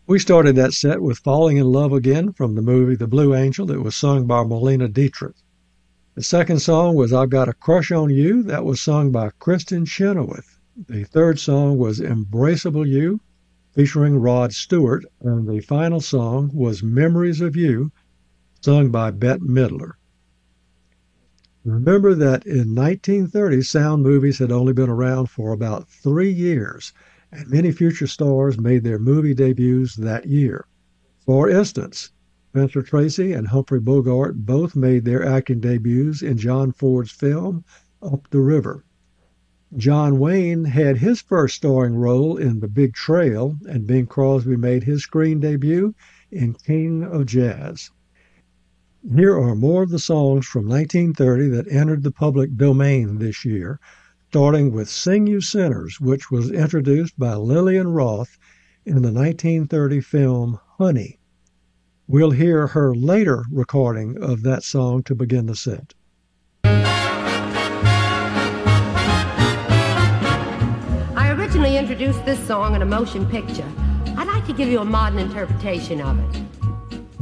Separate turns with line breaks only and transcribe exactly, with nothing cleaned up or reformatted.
We started that set with Falling in Love Again from the movie The Blue Angel. It was sung by Marlene Dietrich. The second song was I've Got a Crush on You. That was sung by Kristen Chenoweth. The third song was Embraceable You, featuring Rod Stewart. And the final song was Memories of You, sung by Bette Midler. Remember that in nineteen thirty, sound movies had only been around for about three years, and many future stars made their movie debuts that year. For instance, Spencer Tracy and Humphrey Bogart both made their acting debuts in John Ford's film Up the River. John Wayne had his first starring role in The Big Trail, and Bing Crosby made his screen debut in King of Jazz. Here are more of the songs from nineteen thirty that entered the public domain this year, starting with Sing You Sinners, which was introduced by Lillian Roth in the nineteen thirty film Honey. We'll hear her later recording of that song to begin the set.
I originally introduced this song in a motion picture. I'd like to give you a modern interpretation of it.